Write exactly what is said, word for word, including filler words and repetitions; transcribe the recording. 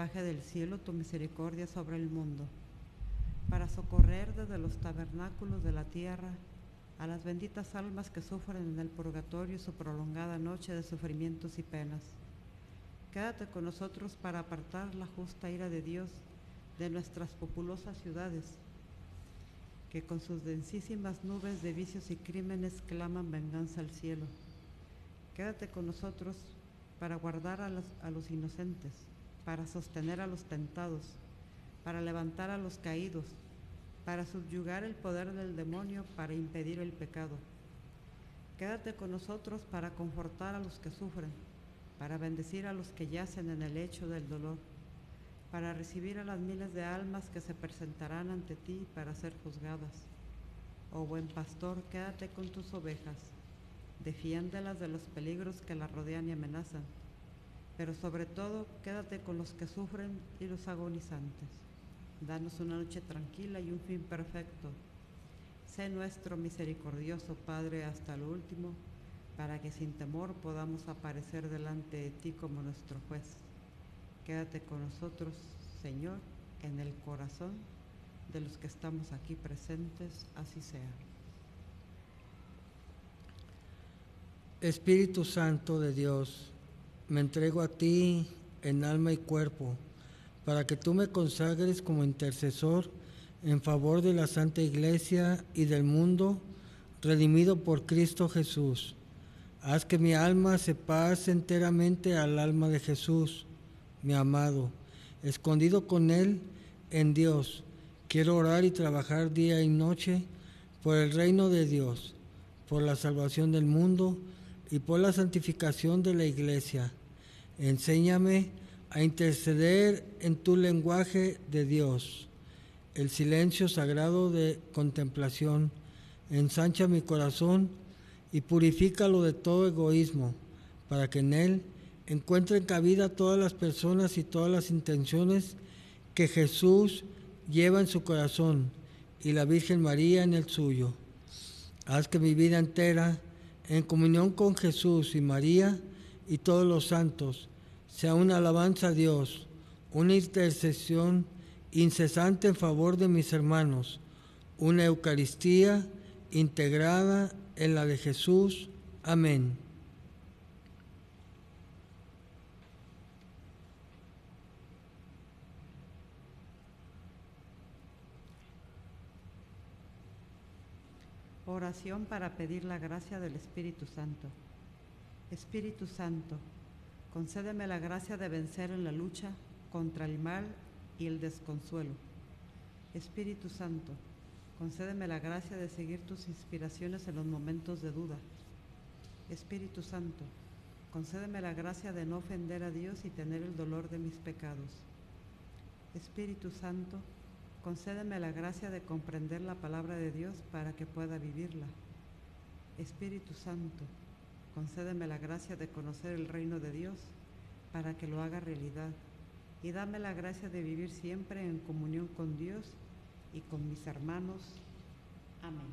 oleaje del cielo tu misericordia sobre el mundo, para socorrer desde los tabernáculos de la tierra a las benditas almas que sufren en el purgatorio su prolongada noche de sufrimientos y penas. Quédate con nosotros para apartar la justa ira de Dios de nuestras populosas ciudades, que con sus densísimas nubes de vicios y crímenes claman venganza al cielo. Quédate con nosotros para guardar a los, a los inocentes, para sostener a los tentados, para levantar a los caídos, para subyugar el poder del demonio, para impedir el pecado. Quédate con nosotros para confortar a los que sufren, para bendecir a los que yacen en el lecho del dolor, para recibir a las miles de almas que se presentarán ante ti para ser juzgadas. Oh buen pastor, quédate con tus ovejas, defiéndelas de los peligros que las rodean y amenazan, pero sobre todo quédate con los que sufren y los agonizantes. Danos una noche tranquila y un fin perfecto. Sé nuestro misericordioso Padre hasta lo último, para que sin temor podamos aparecer delante de ti como nuestro juez. Quédate con nosotros, Señor, en el corazón de los que estamos aquí presentes, así sea. Espíritu Santo de Dios, me entrego a ti en alma y cuerpo, para que tú me consagres como intercesor en favor de la Santa Iglesia y del mundo, redimido por Cristo Jesús. Haz que mi alma se pase enteramente al alma de Jesús, mi amado, escondido con Él en Dios. Quiero orar y trabajar día y noche por el reino de Dios, por la salvación del mundo y por la santificación de la Iglesia. Enséñame a interceder en tu lenguaje de Dios, el silencio sagrado de contemplación. Ensancha mi corazón y purifícalo de todo egoísmo, para que en él encuentren cabida todas las personas y todas las intenciones que Jesús lleva en su corazón y la Virgen María en el suyo. Haz que mi vida entera, en comunión con Jesús y María y todos los santos, sea una alabanza a Dios, una intercesión incesante en favor de mis hermanos, una Eucaristía integrada en la de Jesús. Amén. Oración para pedir la gracia del Espíritu Santo. Espíritu Santo, concédeme la gracia de vencer en la lucha contra el mal y el desconsuelo. Espíritu Santo, concédeme la gracia de seguir tus inspiraciones en los momentos de duda. Espíritu Santo, concédeme la gracia de no ofender a Dios y tener el dolor de mis pecados. Espíritu Santo, concédeme la gracia de comprender la palabra de Dios para que pueda vivirla. Espíritu Santo, concédeme la gracia de conocer el reino de Dios para que lo haga realidad, y dame la gracia de vivir siempre en comunión con Dios y con mis hermanos. Amén.